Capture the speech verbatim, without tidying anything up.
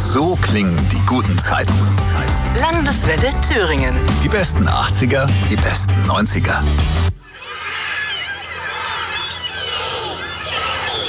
So klingen die guten Zeiten. Landeswelle Thüringen. Die besten achtziger, die besten neunziger.